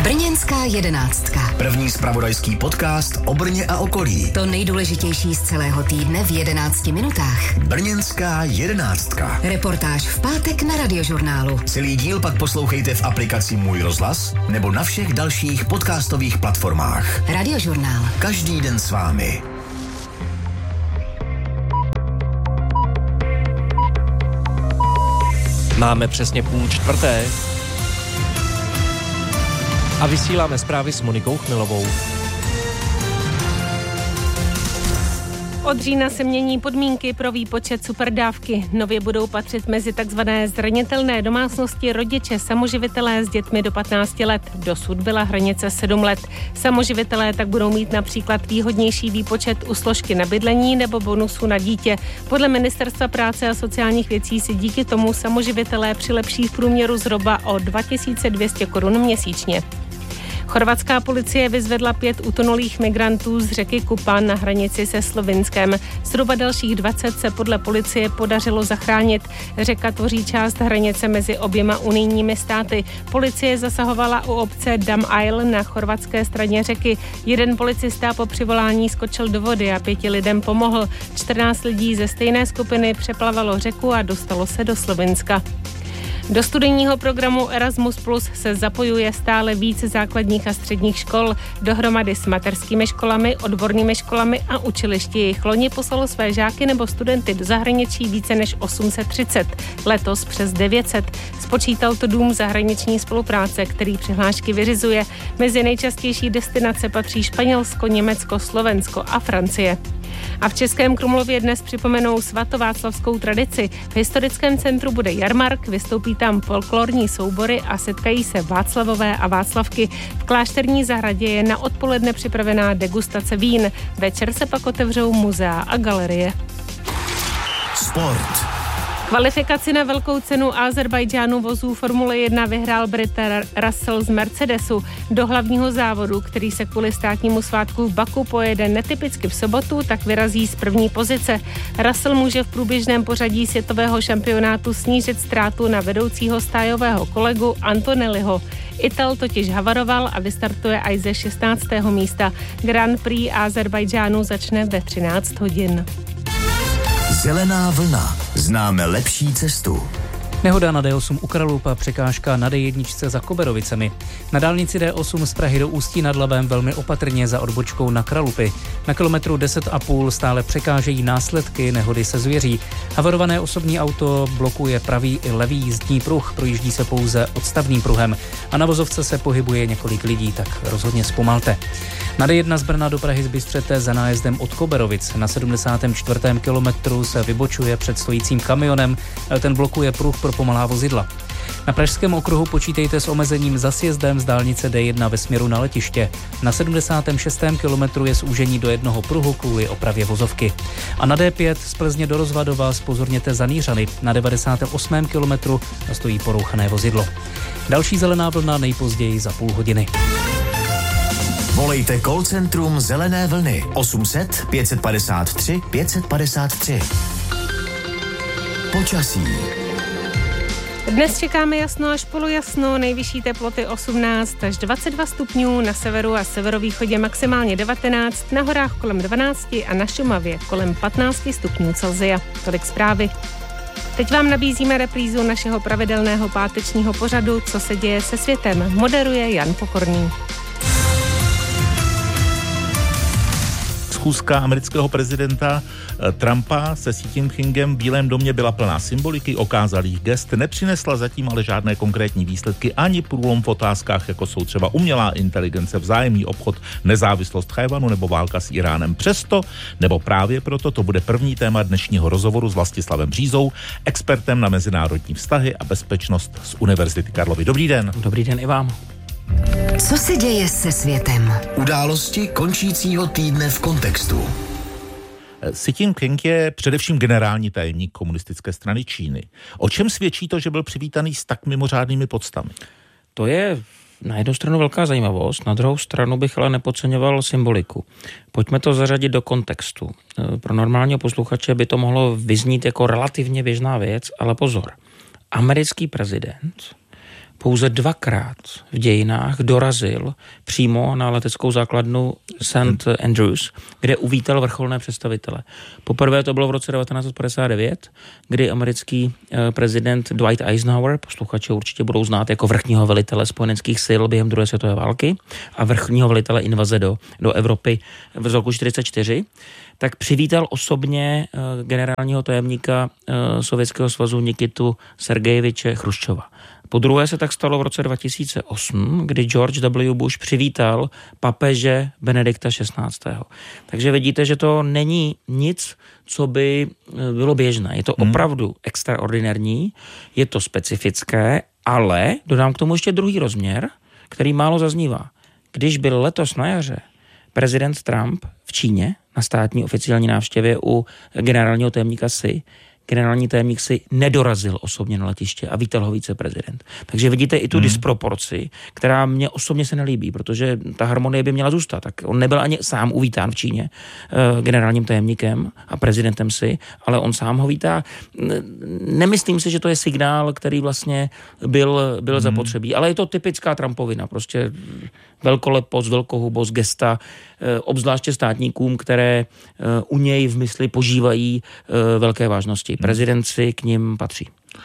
Brněnská jedenáctka. První zpravodajský podcast o Brně a okolí. To nejdůležitější z celého týdne v 11 minutách. Brněnská jedenáctka. Reportáž v pátek na Radiožurnálu. Celý díl pak poslouchejte v aplikaci Můj rozhlas nebo na všech dalších podcastových platformách. Radiožurnál. Každý den s vámi. Máme přesně 3:30 a vysíláme zprávy s Monikou Chmilovou. Od října se mění podmínky pro výpočet superdávky. Nově budou patřit mezi takzvané zranitelné domácnosti rodiče samoživitelé s dětmi do 15 let. Dosud byla hranice 7 let. Samoživitelé tak budou mít například výhodnější výpočet u složky na bydlení nebo bonusu na dítě. Podle Ministerstva práce a sociálních věcí si díky tomu samoživitelé přilepší v průměru zhruba o 2200 korun měsíčně. Chorvatská policie vyzvedla 5 utonulých migrantů z řeky Kupa na hranici se Slovinskem. Zhruba dalších 20 se podle policie podařilo zachránit. Řeka tvoří část hranice mezi oběma unijními státy. Policie zasahovala u obce Dam Isle na chorvatské straně řeky. Jeden policista po přivolání skočil do vody a 5 lidem pomohl. 14 lidí ze stejné skupiny přeplavalo řeku a dostalo se do Slovinska. Do studijního programu Erasmus Plus se zapojuje stále více základních a středních škol. Dohromady s mateřskými školami, odbornými školami a učilišti jejich loni poslalo své žáky nebo studenty do zahraničí více než 830. Letos přes 900. Spočítal to Dům zahraniční spolupráce, který přihlášky vyřizuje. Mezi nejčastější destinace patří Španělsko, Německo, Slovensko a Francie. A v Českém Krumlově dnes připomenou svatováclavskou tradici. V historickém centru bude jarmark, vystoupí tam folklorní soubory a setkají se Václavové a Václavky. V klášterní zahradě je na odpoledne připravená degustace vín. Večer se pak otevřou muzea a galerie. Sport. Kvalifikaci na velkou cenu Azerbajdžánu vozů Formule 1 vyhrál Brit Russell z Mercedesu. Do hlavního závodu, který se kvůli státnímu svátku v Baku pojede netypicky v sobotu, tak vyrazí z první pozice. Russell může v průběžném pořadí světového šampionátu snížit ztrátu na vedoucího stájového kolegu Antonelliho. Ital totiž havaroval a vystartuje až ze 16. místa. Grand Prix Azerbajdžánu začne ve 13 hodin. Zelená vlna. Známe lepší cestu. Nehoda na D8 u Kralupa, překážka na D1 za Koberovicemi. Na dálnici D8 z Prahy do Ústí nad Labem velmi opatrně za odbočkou na Kralupy. Na kilometru 10,5 stále překážejí následky nehody se zvěří. Havarované osobní auto blokuje pravý i levý jízdní pruh, projíždí se pouze odstavným pruhem a na vozovce se pohybuje několik lidí, tak rozhodně zpomalte. Na D1 z Brna do Prahy zbystřete za nájezdem od Koberovic. Na 74. kilometru se vybočuje před stojícím kamionem, ten blokuje pruh pro pomalá vozidla. Na Pražském okruhu počítejte s omezením za sjezdem z dálnice D1 ve směru na letiště. Na 76. kilometru je zúžení do jednoho pruhu kvůli opravě vozovky. A na D5 z Plzně do Rozvadova zpozorněte za Nýřany. Na 98. kilometru stojí porouchané vozidlo. Další zelená vlna nejpozději za půl hodiny. Volejte call centrum Zelené vlny 800 553 553. Počasí. Dnes čekáme jasno až polojasno, nejvyšší teploty 18 až 22 stupňů, na severu a severovýchodě maximálně 19, na horách kolem 12 a na Šumavě kolem 15 stupňů Celsia. Tolik zprávy. Teď vám nabízíme reprízu našeho pravidelného pátečního pořadu Co se děje se světem. Moderuje Jan Pokorný. Schůzka amerického prezidenta Trumpa se Xi Jinpingem v Bílém domě byla plná symboliky, okázalých gest, nepřinesla zatím ale žádné konkrétní výsledky ani průlom v otázkách, jako jsou třeba umělá inteligence, vzájemný obchod, nezávislost Tchaj-wanu nebo válka s Iránem. Přesto, nebo právě proto, to bude první téma dnešního rozhovoru s Vlastislavem Břízou, expertem na mezinárodní vztahy a bezpečnost z Univerzity Karlovy. Dobrý den. Dobrý den i vám. Co se děje se světem? Události končícího týdne v kontextu. Xi Jinping je především generální tajemník komunistické strany Číny. O čem svědčí to, že byl přivítaný s tak mimořádnými poctami? To je na jednu stranu velká zajímavost, na druhou stranu bych ale nepodceňoval symboliku. Pojďme to zařadit do kontextu. Pro normálního posluchače by to mohlo vyznít jako relativně běžná věc, ale pozor. Americký prezident pouze 2krát v dějinách dorazil přímo na leteckou základnu St. Andrews, kde uvítal vrcholné představitele. Poprvé to bylo v roce 1959, kdy americký prezident Dwight Eisenhower, posluchači určitě budou znát jako vrchního velitele spojeneckých sil během druhé světové války a vrchního velitele invaze do Evropy v roku 1944, tak přivítal osobně generálního tajemníka Sovětského svazu Nikitu Sergejeviče Chruščova. Po druhé se tak stalo v roce 2008, kdy George W. Bush přivítal papeže Benedikta XVI. Takže vidíte, že to není nic, co by bylo běžné. Je to opravdu extraordinární, je to specifické, ale dodám k tomu ještě druhý rozměr, který málo zaznívá. Když byl letos na jaře prezident Trump v Číně na státní oficiální návštěvě u generálního tajemníka Xi, generální tajemník si nedorazil osobně na letiště a vítal ho viceprezident. Takže vidíte i tu disproporci, která mě osobně se nelíbí, protože ta harmonie by měla zůstat. Tak on nebyl ani sám uvítán v Číně generálním tajemníkem a prezidentem si, ale on sám ho vítá. Nemyslím si, že to je signál, který vlastně byl zapotřebí, ale je to typická Trumpovina, prostě velkolepost, velkohubost, gesta, obzvláště státníkům, které u něj v mysli požívají velké vážnosti. Prezident si k nim patří.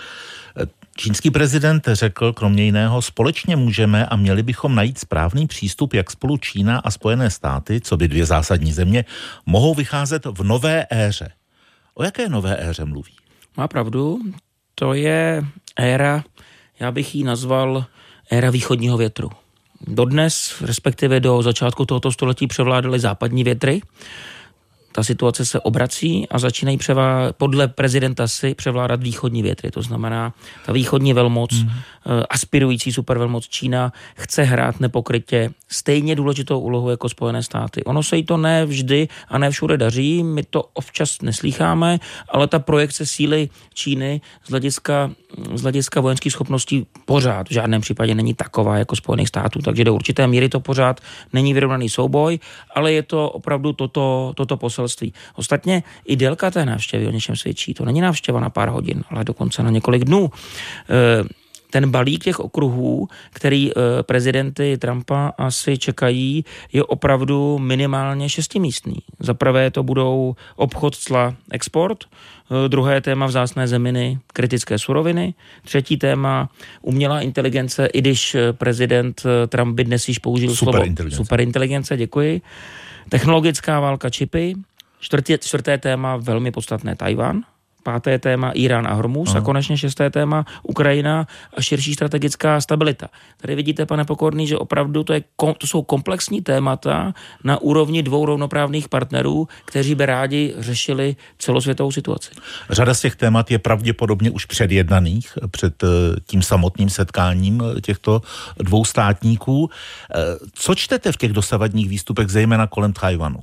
Čínský prezident řekl kromě jiného, společně můžeme a měli bychom najít správný přístup, jak spolu Čína a Spojené státy, co by dvě zásadní země, mohou vycházet v nové éře. O jaké nové éře mluví? Má pravdu, to je éra, já bych ji nazval éra východního větru. Dodnes, respektive do začátku tohoto století převládaly západní větry. Ta situace se obrací a začínají podle prezidenta Xi převládat východní větry. To znamená, ta východní velmoc, aspirující supervelmoc Čína chce hrát nepokrytě stejně důležitou úlohu jako Spojené státy. Ono se jí to ne vždy a ne všude daří, my to občas neslýcháme, ale ta projekce síly Číny z hlediska vojenských schopností pořád v žádném případě není taková jako Spojených států, takže do určité míry to pořád není vyrovnaný souboj, ale je to opravdu toto poselství. Ostatně i délka té návštěvy o něčem svědčí. To není návštěva na pár hodin, ale dokonce na několik dnů. Ten balík těch okruhů, který prezidenty Trumpa asi čekají, je opravdu minimálně 6místný. Za prvé to budou obchod, cla, export, druhé téma vzácné zeminy, kritické suroviny, třetí téma umělá inteligence, i když prezident Trump by dnes již použil slovo superinteligence, děkuji, technologická válka, čipy, čtvrté téma velmi podstatné Tajvan, páté téma Irán a Hormuz a konečně šesté téma Ukrajina a širší strategická stabilita. Tady vidíte, pane Pokorný, že opravdu to jsou komplexní témata na úrovni dvou rovnoprávných partnerů, kteří by rádi řešili celosvětovou situaci. Řada z těch témat je pravděpodobně už předjednaných před tím samotným setkáním těchto dvou státníků. Co čtete v těch dosavadních výstupech, zejména kolem Tajvanu?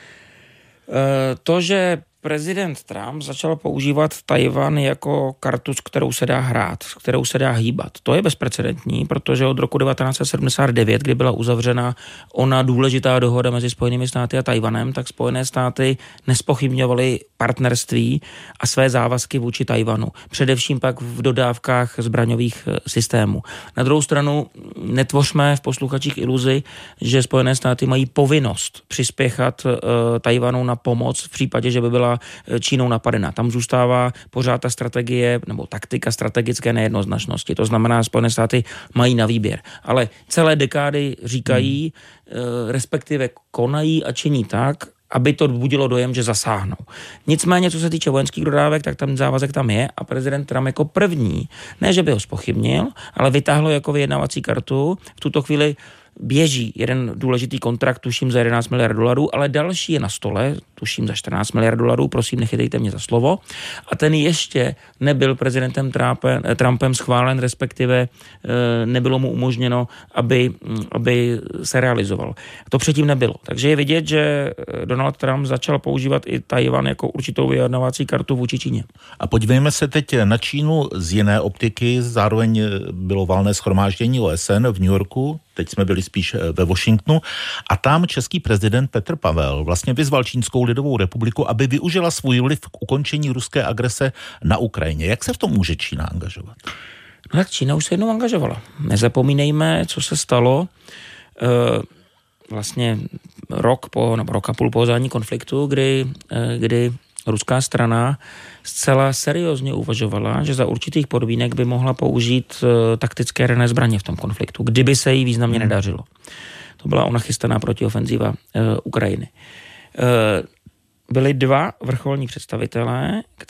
To, že prezident Trump začal používat Tajvan jako kartu, s kterou se dá hrát, s kterou se dá hýbat. To je bezprecedentní, protože od roku 1979, kdy byla uzavřena ona důležitá dohoda mezi Spojenými státy a Tajvanem, tak Spojené státy nespochybňovaly partnerství a své závazky vůči Tajvanu. Především pak v dodávkách zbraňových systémů. Na druhou stranu netvořme v posluchačích iluzi, že Spojené státy mají povinnost přispěchat Tajvanu na pomoc v případě, že by byla Čínou napadena. Tam zůstává pořád ta strategie nebo taktika strategické nejednoznačnosti. To znamená, Spojené státy mají na výběr. Ale celé dekády říkají, respektive konají a činí tak, aby to budilo dojem, že zasáhnou. Nicméně, co se týče vojenských dodávek, tak tam závazek tam je a prezident Trump jako první, ne že by ho zpochybnil, ale vytáhlo jako vyjednávací kartu. V tuto chvíli běží jeden důležitý kontrakt, tuším za $11 miliard, ale další je na stole, tuším za $14 miliard, prosím, nechytejte mě za slovo. A ten ještě nebyl prezidentem Trumpem schválen, respektive nebylo mu umožněno, aby se realizoval. To předtím nebylo. Takže je vidět, že Donald Trump začal používat i Tajvan jako určitou vyjednávací kartu vůči Číně. A podívejme se teď na Čínu z jiné optiky. Zároveň bylo valné shromáždění OSN v New Yorku, teď jsme byli spíš ve Washingtonu, a tam český prezident Petr Pavel vlastně vyzval Čínskou lidovou republiku, aby využila svůj vliv k ukončení ruské agrese na Ukrajině. Jak se v tom může Čína angažovat? No tak Čína už se jednou angažovala. Nezapomínejme, co se stalo vlastně rok a půl po zání konfliktu, kdy ruská strana zcela seriózně uvažovala, že za určitých podmínek by mohla použít taktické jaderné zbraně v tom konfliktu, kdyby se jí významně nedařilo. To byla ona chystaná protiofenzíva Ukrajiny. Byli dva vrcholní představitelé,